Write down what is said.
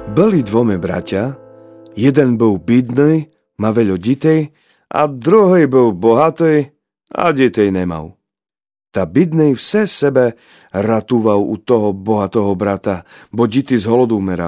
Byli dvomi bratia, jeden byl bidný, ma veľa detей, a druhý byl bohatý a detей nemal. Ta bidný vse sebe ratúval u toho bohatého brata, bo deti z holodu umerali.